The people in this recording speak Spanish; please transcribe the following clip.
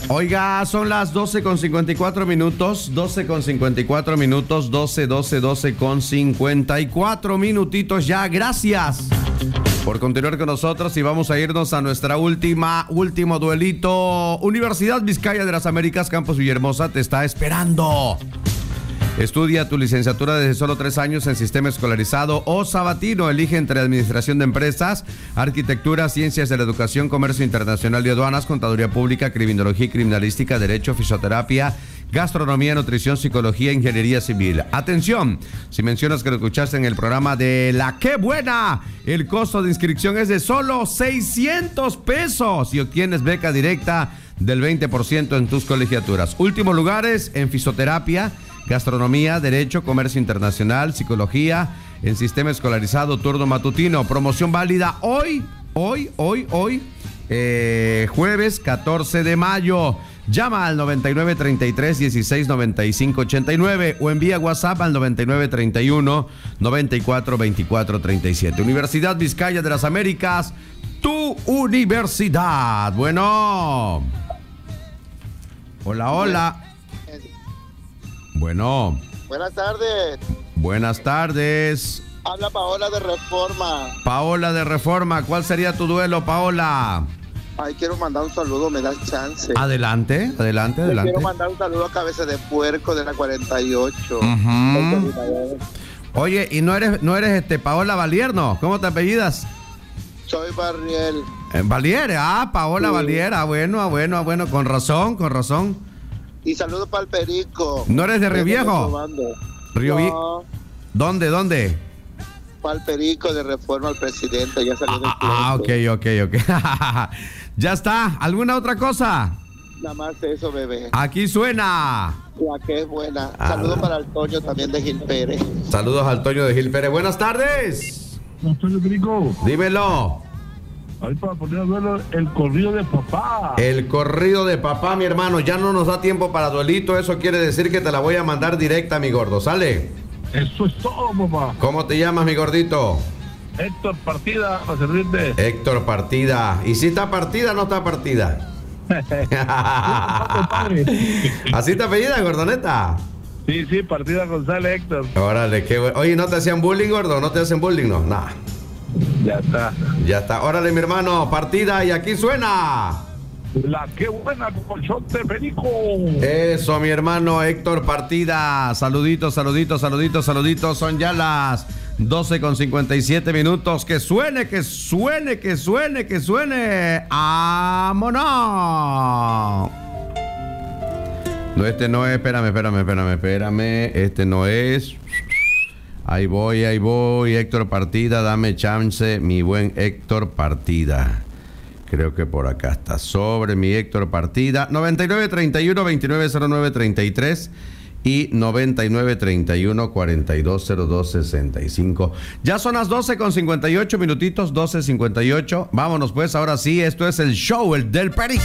Oiga, son las 12:54 minutos, 12:54 minutos, 12:54 minutitos ya. Gracias por continuar con nosotros y vamos a irnos a nuestra último duelito. Universidad Vizcaya de las Américas, Campus Villahermosa, te está esperando. Estudia tu licenciatura desde solo 3 años en sistema escolarizado o sabatino. Elige entre administración de empresas, arquitectura, ciencias de la educación, comercio internacional y aduanas, contaduría pública, criminología y criminalística, derecho, fisioterapia, gastronomía, nutrición, psicología, ingeniería civil. Atención, si mencionas que lo escuchaste en el programa de La Qué Buena, el costo de inscripción es de solo 600 pesos y obtienes beca directa del 20% en tus colegiaturas. Últimos lugares en fisioterapia, gastronomía, derecho, comercio internacional, psicología, en sistema escolarizado, turno matutino. Promoción válida hoy, jueves 14 de mayo. Llama al 9933-169589 o envía WhatsApp al 9931-942437. Universidad Vizcaya de las Américas, tu universidad. Bueno. Hola. Bueno. Buenas tardes. Buenas tardes. Habla Paola de Reforma. Paola de Reforma, ¿cuál sería tu duelo, Paola? Ay, quiero mandar un saludo, me das chance. Adelante. Quiero mandar un saludo a Cabeza de Puerco de la 48. Oye, ¿y no eres Paola Valierno? ¿Cómo te apellidas? Soy Barriel. Valier, Paola, sí. Valier, bueno, con razón. Y saludo para el Perico. ¿No eres de Río Viejo? Río Viejo. ¿Dónde? Para el Perico de Reforma al presidente, ya salió del ok. Ya está. ¿Alguna otra cosa? Nada más eso, bebé. Aquí suena. La que es buena. Saludos para el Toño también de Gil Pérez. Saludos al Toño de Gil Pérez. Buenas tardes. Antonio Perico. Dímelo. Ahí para poner a duelo el corrido de papá. El corrido de papá, mi hermano. Ya no nos da tiempo para duelito. Eso quiere decir que te la voy a mandar directa, mi gordo. ¿Sale? Eso es todo, papá. ¿Cómo te llamas, mi gordito? Héctor Partida, para servirte. Héctor Partida. ¿Y si está partida o no está partida? ¿Así te apellidas, gordoneta? Sí, Partida González, Héctor. Órale, qué bueno. Oye, ¿no te hacían bullying, gordo? ¿No te hacen bullying? No, nada. Ya está. Órale, mi hermano, Partida, y aquí suena. La Qué Buena, colchón de Perico. Eso, mi hermano Héctor Partida. Saluditos. Son ya las 12:57 minutos. Que suene. ¡Vámonos! No, este no es. Espérame. Este no es. Ahí voy, Héctor Partida, dame chance, mi buen Héctor Partida. Creo que por acá está, sobre mi Héctor Partida. 9931-290933 y 9931-420265. Ya son las 12:58 minutitos, 12:58. Vámonos pues, ahora sí, esto es el show, el del Perico.